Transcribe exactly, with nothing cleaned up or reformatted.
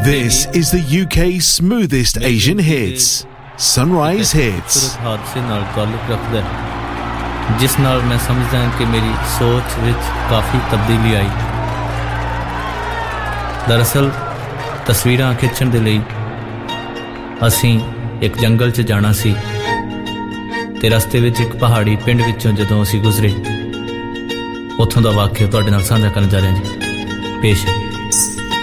This is the U K's smoothest Asian hits. Sunrise Hits. ਹਾਦਸੇ ਨਾਲ ਤਾਲੁਕ ਰੱਖਦਾ ਹੈ, ਜਿਸ ਨਾਲ ਮੈਂ ਸਮਝਦਾ ਹਾਂ ਕਿ ਮੇਰੀ ਸੋਚ ਵਿੱਚ ਕਾਫੀ ਤਬਦੀਲੀ ਆਈ। ਦਰਅਸਲ ਤਸਵੀਰਾਂ ਖਿੱਚਣ ਦੇ ਲਈ ਅਸੀਂ ਇੱਕ ਜੰਗਲ 'ਚ ਜਾਣਾ ਸੀ ਤੇ ਰਸਤੇ ਵਿੱਚ ਇੱਕ ਪਹਾੜੀ ਪਿੰਡ ਵਿੱਚੋਂ ਜਦੋਂ ਅਸੀਂ ਗੁਜ਼ਰੇ, ਉੱਥੋਂ ਦਾ ਵਾਕਿਆ ਤੁਹਾਡੇ ਨਾਲ ਸਾਂਝਾ ਕਰਨ ਜਾ ਰਹੇ ਹਾਂ ਜੀ। ਪੇਸ਼ ਹੈ।